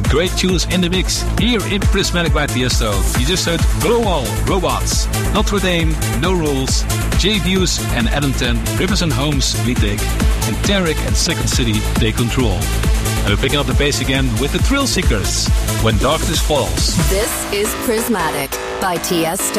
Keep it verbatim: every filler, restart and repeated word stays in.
great tunes in the mix here in Prismatic by Tiesto. You just heard Glow All, Robots, Notre Dame, No Rules, J Views and Adamton, Rivers and Homes, We Take, and Tarek and Second City, Take Control. And we're picking up the pace again with the Thrill Seekers, When Darkness Falls. This is Prismatic by Tiesto.